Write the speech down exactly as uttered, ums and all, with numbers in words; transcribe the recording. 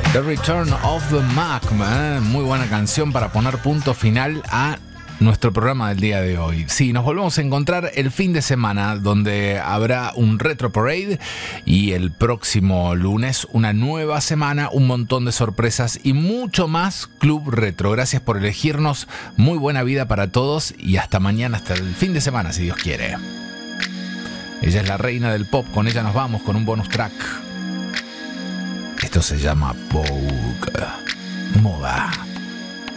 The Return of the Mac, ¿eh? Muy buena canción para poner punto final a nuestro programa del día de hoy. Sí, nos volvemos a encontrar el fin de semana, donde habrá un Retro Parade, y el próximo lunes una nueva semana, un montón de sorpresas y mucho más Club Retro. Gracias por elegirnos, muy buena vida para todos y hasta mañana, hasta el fin de semana, si Dios quiere. Ella es la reina del pop, con ella nos vamos con un bonus track. Esto se llama Vogue Moda.